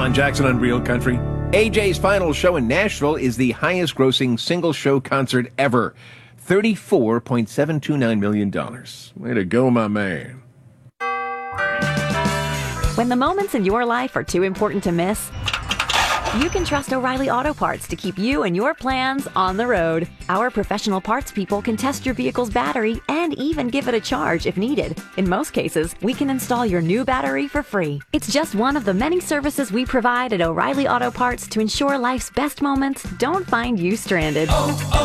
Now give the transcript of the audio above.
Alan Jackson on Real Country. AJ's final show in Nashville is the highest grossing single show concert ever. $34.729 million. Way to go, my man. When the moments in your life are too important to miss, you can trust O'Reilly Auto Parts to keep you and your plans on the road. Our professional parts people can test your vehicle's battery and even give it a charge if needed. In most cases, we can install your new battery for free. It's just one of the many services we provide at O'Reilly Auto Parts to ensure life's best moments don't find you stranded.